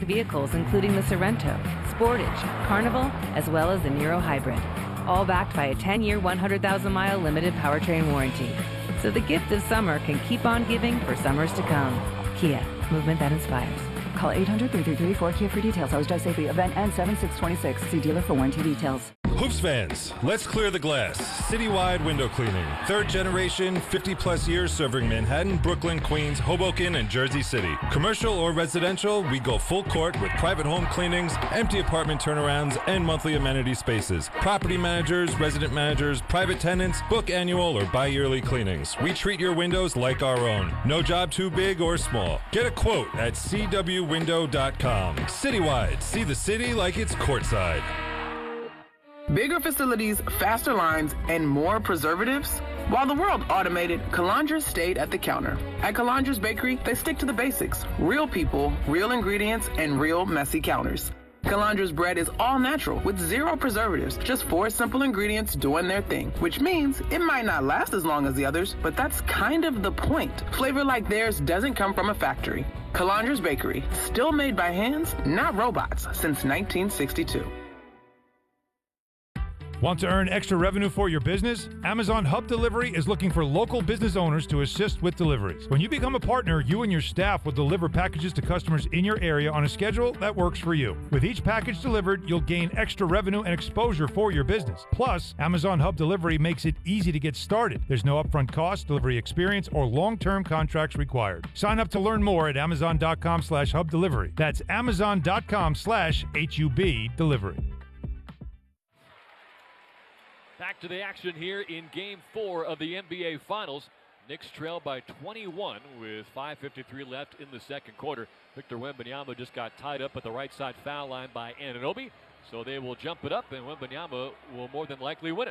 vehicles including the Sorento, Sportage, Carnival, as well as the Niro Hybrid. All backed by a 10-year, 100,000-mile limited powertrain warranty. So the gift of summer can keep on giving for summers to come. Kia, movement that inspires. Call 800-3334-KIA for details. Always drive safely. Event ends 7/6/26. See dealer for warranty details. Hoops fans, let's clear the glass. Citywide window cleaning. Third generation, 50-plus years serving Manhattan, Brooklyn, Queens, Hoboken, and Jersey City. Commercial or residential, we go full court with private home cleanings, empty apartment turnarounds, and monthly amenity spaces. Property managers, resident managers, private tenants, book annual or bi-yearly cleanings. We treat your windows like our own. No job too big or small. Get a quote at cwwindow.com. Citywide, see the city like it's courtside. Bigger facilities, faster lines, and more preservatives? While the world automated, Calandra stayed at the counter. At Calandra's Bakery, they stick to the basics. Real people, real ingredients, and real messy counters. Calandra's bread is all natural with 0 preservatives, just 4 simple ingredients doing their thing, which means it might not last as long as the others, but that's kind of the point. Flavor like theirs doesn't come from a factory. Calandra's Bakery, still made by hands, not robots, since 1962. Want to earn extra revenue for your business? Amazon Hub Delivery is looking for local business owners to assist with deliveries. When you become a partner, you and your staff will deliver packages to customers in your area on a schedule that works for you. With each package delivered, you'll gain extra revenue and exposure for your business. Plus, Amazon Hub Delivery makes it easy to get started. There's no upfront cost, delivery experience, or long-term contracts required. Sign up to learn more at amazon.com/hub delivery. That's amazon.com/HUB delivery. Back to the action here in Game 4 of the NBA Finals. Knicks trail by 21 with 5:53 left in the second quarter. Victor Wembanyama just got tied up at the right side foul line by Anunoby, so they will jump it up, and Wembanyama will more than likely win it.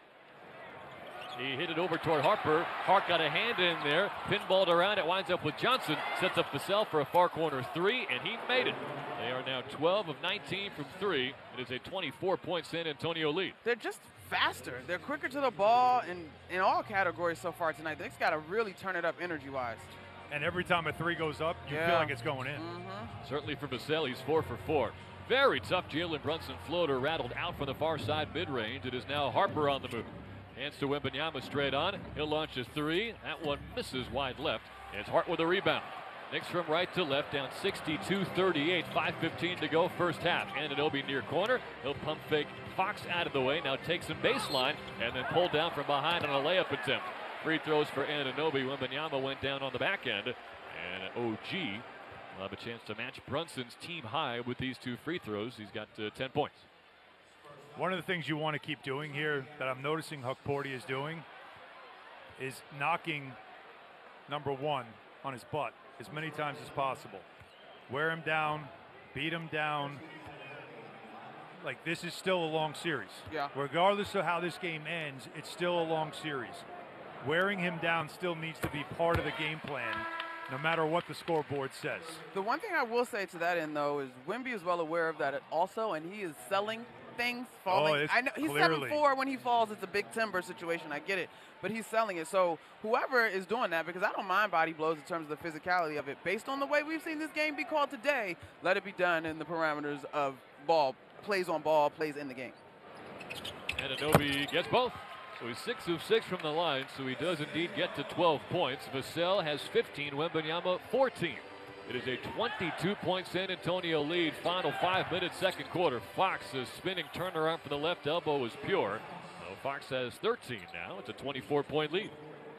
He hit it over toward Harper. Hart got a hand in there, pinballed around. It winds up with Johnson. Sets up Vassell for a far corner 3, and he made it. They are now 12 of 19 from 3. It is a 24-point San Antonio lead. They're just faster. They're quicker to the ball in all categories so far tonight. They've got to really turn it up energy-wise. And every time a 3 goes up, you feel like it's going in. Certainly for Vassell, he's 4 for 4. Very tough Jalen Brunson floater rattled out from the far side mid-range. It is now Harper on the move. Hands to Wembanyama straight on. He'll launch a 3. That one misses wide left. It's Hart with a rebound. Knicks from right to left, down 62-38. 5:15 to go first half. Anunoby near corner. He'll pump fake Fox out of the way. Now takes him baseline and then pulled down from behind on a layup attempt. Free throws for Anunoby. Wembanyama went down on the back end. And OG will have a chance to match Brunson's team high with these 2 free throws. He's got 10 points. One of the things you want to keep doing here that I'm noticing Hukporti is doing is knocking number 1 on his butt as many times as possible. Wear him down, beat him down. Like, this is still a long series. Yeah. Regardless of how this game ends, it's still a long series. Wearing him down still needs to be part of the game plan, no matter what the scoreboard says. The one thing I will say to that end, though, is Wemby is well aware of that also, and he is selling things, falling. I know he's 7'4". When he falls, it's a big timber situation. I get it, but he's selling it. So whoever is doing that, because I don't mind body blows in terms of the physicality of it, based on the way we've seen this game be called today, let it be done in the parameters of ball, plays on ball, plays in the game. Anunoby gets both. So he's 6 of 6 from the line, so he does indeed get to 12 points. Vassell has 15, Wembanyama 14. It is a 22-point San Antonio lead. Final 5 minutes, second quarter. Fox is spinning turnaround for the left elbow is pure. So Fox has 13 now. It's a 24-point lead.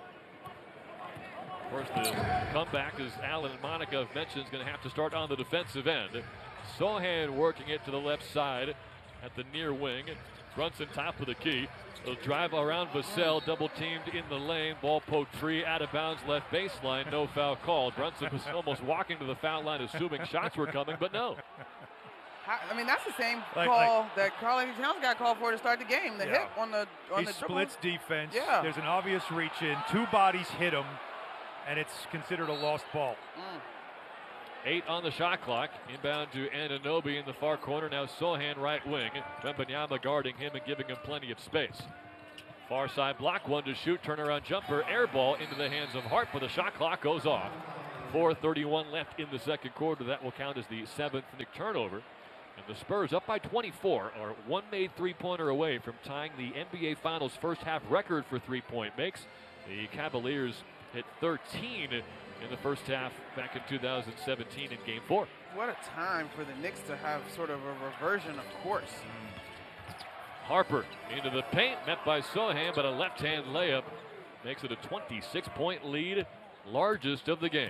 Of course, the comeback, as Alan and Monica have mentioned, is going to have to start on the defensive end. Sohan working it to the left side at the near wing. Brunson top of the key. He'll drive around Vassell, double teamed in the lane. Ball poked free, out of bounds, left baseline. No foul called. Brunson was almost walking to the foul line, assuming shots were coming, but no. I mean, that's the same call that Karl-Anthony Towns got called for to start the game. The hit on the he dribble. splits defense. Yeah. There's an obvious reach in. 2 bodies hit him, and it's considered a lost ball. 8 on the shot clock. Inbound to Anunoby in the far corner. Now Sohan right wing. Wembanyama guarding him and giving him plenty of space. Far side block, 1 to shoot. Turnaround jumper. Air ball into the hands of Hart, but the shot clock goes off. 4:31 left in the second quarter. That will count as the 7th Knick turnover. And the Spurs, up by 24, are one made three-pointer away from tying the NBA Finals first half record for three-point makes. The Cavaliers hit 13 in the first half back in 2017 in Game 4. What a time for the Knicks to have sort of a reversion of course. Harper into the paint, met by Sochan, but a left-hand layup makes it a 26-point lead, largest of the game.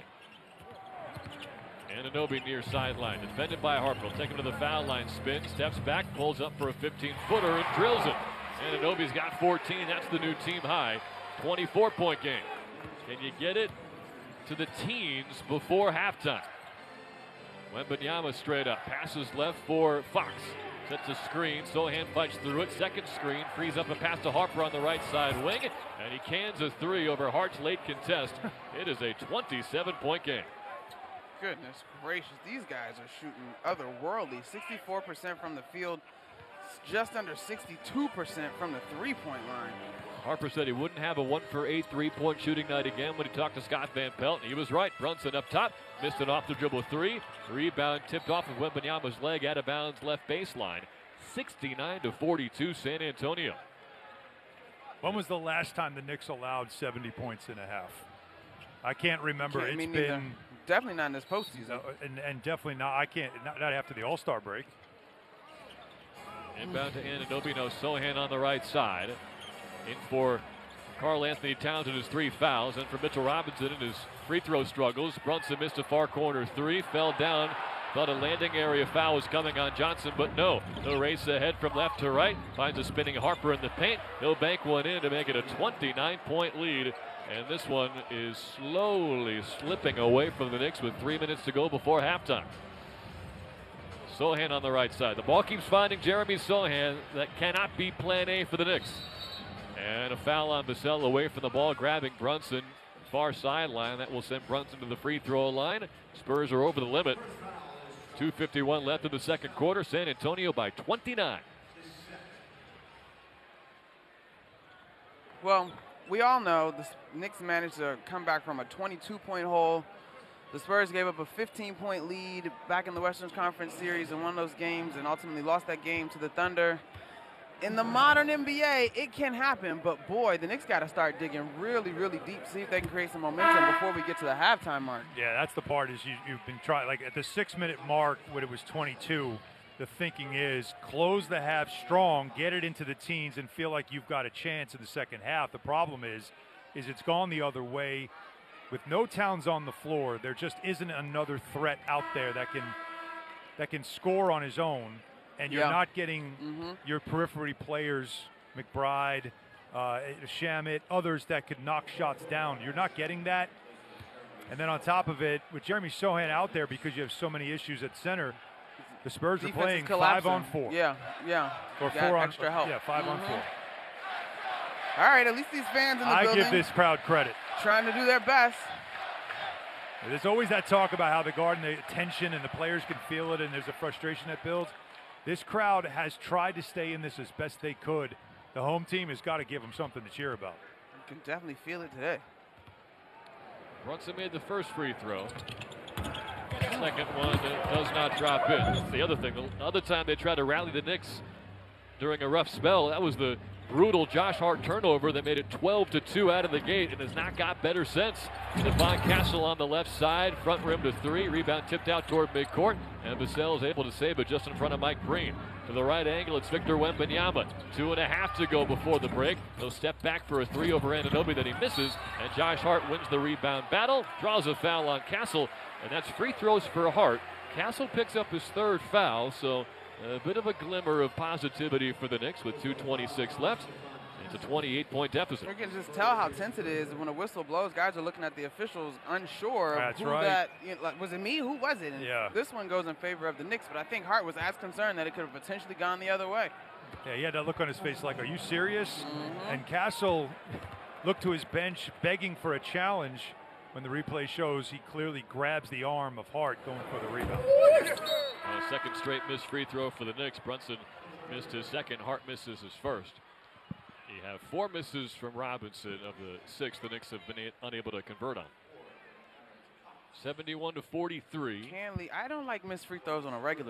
Anunoby near sideline, defended by Harper. Will take him to the foul line, spins, steps back, pulls up for a 15-footer and drills it. Anunoby's got 14. That's the new team high. 24-point game. Can you get it to the teens before halftime? Wembanyama straight up, passes left for Fox. Sets a screen, Sochan fights through it. Second screen, frees up a pass to Harper on the right side wing, and he cans a three over Hart's late contest. It is a 27-point game. Goodness gracious, these guys are shooting otherworldly. 64% from the field, just under 62% from the three-point line. Harper said he wouldn't have a 1-for-8 three-point shooting night again when he talked to Scott Van Pelt. He was right. Brunson up top, missed an off-the-dribble three. Rebound tipped off of Wembanyama's leg, out of bounds left baseline. 69-42 San Antonio. When was the last time the Knicks allowed 70 points in a half? I can't remember. It's been definitely not in this postseason, and definitely not. I can't not after the All-Star break. Inbound to Anunoby, no Sochan on the right side. In for Karl Anthony Towns and his three fouls, and for Mitchell Robinson in his free throw struggles. Brunson missed a far corner three, fell down. Thought a landing area foul was coming on Johnson, but no. The race ahead from left to right. Finds a spinning Harper in the paint. He'll bank one in to make it a 29-point lead. And this one is slowly slipping away from the Knicks with 3 minutes to go before halftime. Sochan on the right side. The ball keeps finding Jeremy Sochan. That cannot be plan A for the Knicks. And a foul on Vassell away from the ball, grabbing Brunson. Far sideline. That will send Brunson to the free throw line. Spurs are over the limit. 2:51 left in the second quarter. San Antonio by 29. Well, we all know the Knicks managed to come back from a 22-point hole. The Spurs gave up a 15-point lead back in the Western Conference Series and won those games and ultimately lost that game to the Thunder. In the modern NBA, it can happen, but boy, the Knicks got to start digging really, really deep, see if they can create some momentum before we get to the halftime mark. Yeah, that's the part is you've been trying, like at the 6-minute mark when it was 22, the thinking is close the half strong, get it into the teens, and feel like you've got a chance in the second half. The problem is it's gone the other way. With no Towns on the floor, there just isn't another threat out there that can score on his own. And you're not getting your periphery players, McBride, Shamet, others that could knock shots down. You're not getting that. And then on top of it, with Jeremy Sochan out there because you have so many issues at center, the Spurs are playing 5-on-4. Yeah. Or got 4 on extra help. Yeah, 5-on-4. All right, at least these fans in the building. I give this crowd credit. Trying to do their best. There's always that talk about how the Garden, the tension, and the players can feel it, and there's a frustration that builds. This crowd has tried to stay in this as best they could. The home team has got to give them something to cheer about. You can definitely feel it today. Brunson made the first free throw. Second one does not drop in. That's the other thing. The other time they tried to rally the Knicks during a rough spell, that was the brutal Josh Hart turnover that made it 12-2 out of the gate and has not got better since. Devon Castle on the left side, front rim to three, rebound tipped out toward midcourt, and Vassell is able to save it just in front of Mike Breen. To the right angle, it's Victor Wembanyama. 2.5 to go before the break. He'll step back for a three over Anunoby that he misses, and Josh Hart wins the rebound battle, draws a foul on Castle, and that's free throws for Hart. Castle picks up his third foul, so a bit of a glimmer of positivity for the Knicks with 2:26 left. It's a 28-point deficit. You can just tell how tense it is when a whistle blows. Guys are looking at the officials unsure of who that, like, was it me? Who was it? And this one goes in favor of the Knicks, but I think Hart was as concerned that it could have potentially gone the other way. Yeah, he had that look on his face like, are you serious? And Castle looked to his bench begging for a challenge. When the replay shows, he clearly grabs the arm of Hart going for the rebound. Second straight missed free throw for the Knicks. Brunson missed his second. Hart misses his first. You have 4 misses from Robinson of the 6 the Knicks have been unable to convert on. 71 to 43. Hanley, I don't like missed free throws on a regular